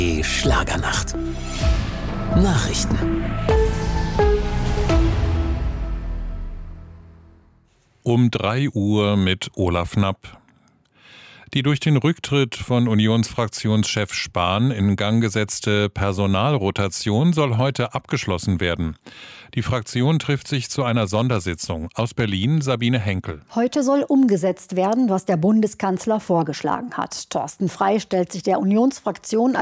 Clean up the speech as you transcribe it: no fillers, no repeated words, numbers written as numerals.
Die Schlagernacht. Nachrichten. Um 3 Uhr mit Olaf Knapp. Die durch den Rücktritt von Unionsfraktionschef Spahn in Gang gesetzte Personalrotation soll heute abgeschlossen werden. Die Fraktion trifft sich zu einer Sondersitzung. Aus Berlin Sabine Henkel. Heute soll umgesetzt werden, was der Bundeskanzler vorgeschlagen hat. Thorsten Frey stellt sich der Unionsfraktion